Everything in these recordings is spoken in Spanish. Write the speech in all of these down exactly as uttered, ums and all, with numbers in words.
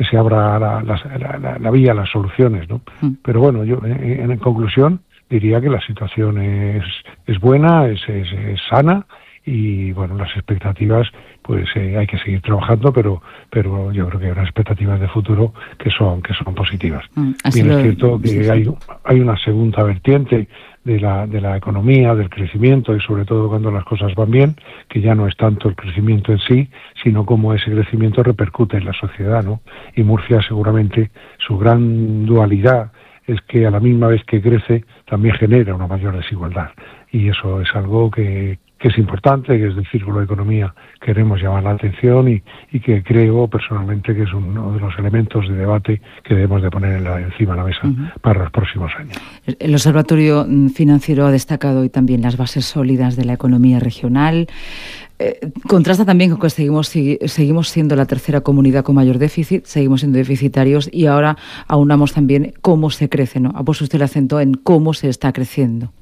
que se abra la, la, la, la vía, las soluciones, ¿no? Mm. Pero bueno, yo en, en conclusión diría que la situación es, es buena, es, es, es sana, y bueno, las expectativas, pues eh, hay que seguir trabajando, pero pero yo creo que hay unas expectativas de futuro que son que son positivas. Mm, Bien lo... es cierto que sí, sí. hay hay una segunda vertiente de la de la economía, del crecimiento, y sobre todo cuando las cosas van bien, que ya no es tanto el crecimiento en sí, sino cómo ese crecimiento repercute en la sociedad, ¿no? Y Murcia seguramente su gran dualidad es que a la misma vez que crece también genera una mayor desigualdad, y eso es algo que que es importante, que es del Círculo de Economía queremos llamar la atención, y, y que creo personalmente que es uno de los elementos de debate que debemos de poner en la, encima de la mesa uh-huh. para los próximos años. El Observatorio Financiero ha destacado hoy también las bases sólidas de la economía regional. Eh, contrasta también con que seguimos, seguimos siendo la tercera comunidad con mayor déficit, seguimos siendo deficitarios, y ahora aunamos también cómo se crece, ¿no? Ha puesto usted el acento en cómo se está creciendo.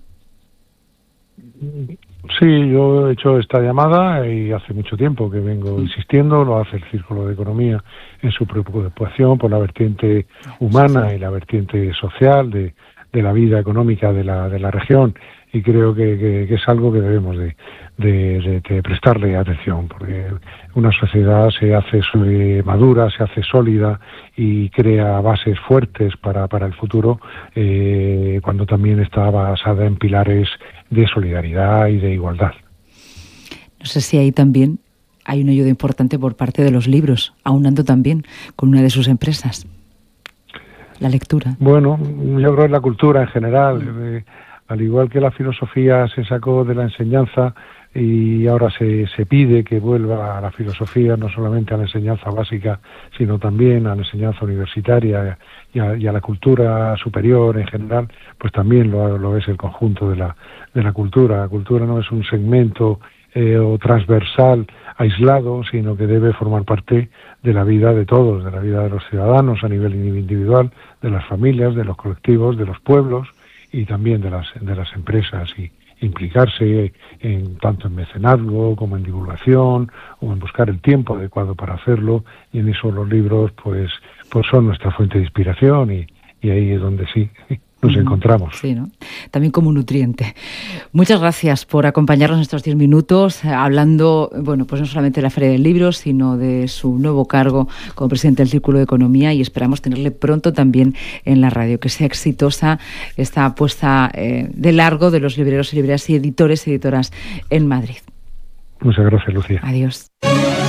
Sí, yo he hecho esta llamada y hace mucho tiempo que vengo insistiendo, lo hace el Círculo de Economía en su preocupación por la vertiente humana y la vertiente social de, de la vida económica de la, de la región, y creo que, que, que es algo que debemos de, de, de, de prestarle atención, porque una sociedad se hace madura, se hace sólida y crea bases fuertes para, para el futuro eh, cuando también está basada en pilares de solidaridad y de igualdad. No sé si ahí también hay una ayuda importante por parte de los libros, aunando también con una de sus empresas, la lectura. Bueno, yo creo que la cultura en general, eh, al igual que la filosofía se sacó de la enseñanza y ahora se, se pide que vuelva a la filosofía, no solamente a la enseñanza básica, sino también a la enseñanza universitaria y a, y a la cultura superior en general, pues también lo, lo es el conjunto de la, de la cultura. La cultura no es un segmento eh, o transversal aislado, sino que debe formar parte de la vida de todos, de la vida de los ciudadanos a nivel individual, de las familias, de los colectivos, de los pueblos y también de las, de las empresas, y implicarse en tanto en mecenazgo como en divulgación o en buscar el tiempo adecuado para hacerlo, y en eso los libros pues pues son nuestra fuente de inspiración, y, y ahí es donde sí nos encontramos. Sí, ¿no? También como nutriente. Muchas gracias por acompañarnos en estos diez minutos, hablando, bueno, pues no solamente de la Feria del Libro, sino de su nuevo cargo como presidente del Círculo de Economía, y esperamos tenerle pronto también en la radio. Que sea exitosa esta apuesta eh, de largo de los libreros y libreras y editores y editoras en Madrid. Muchas gracias, Lucía. Adiós.